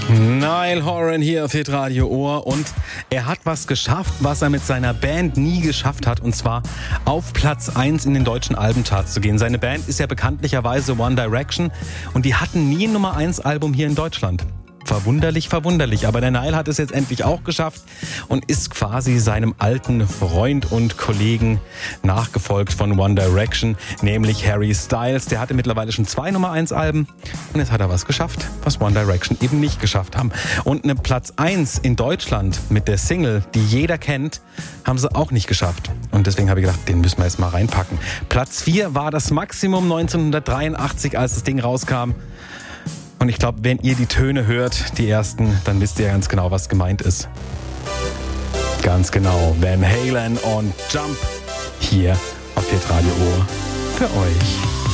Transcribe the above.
Niall Horan hier auf Hitradio Ohr und er hat was geschafft, was er mit seiner Band nie geschafft hat, und zwar auf Platz 1 in den deutschen Albencharts zu gehen. Seine Band ist ja bekanntlicherweise One Direction und die hatten nie ein Nummer 1 Album hier in Deutschland. Verwunderlich, verwunderlich. Aber der Niall hat es jetzt endlich auch geschafft und ist quasi seinem alten Freund und Kollegen nachgefolgt von One Direction, nämlich Harry Styles. Der hatte mittlerweile schon 2 Nummer 1 Alben und jetzt hat er was geschafft, was One Direction eben nicht geschafft haben. Und eine Platz 1 in Deutschland mit der Single, die jeder kennt, haben sie auch nicht geschafft. Und deswegen habe ich gedacht, den müssen wir jetzt mal reinpacken. Platz 4 war das Maximum 1983, als das Ding rauskam. Und ich glaube, wenn ihr die Töne hört, die ersten, dann wisst ihr ganz genau, was gemeint ist. Ganz genau, Van Halen und Jump hier auf Hitradio Ohr für euch.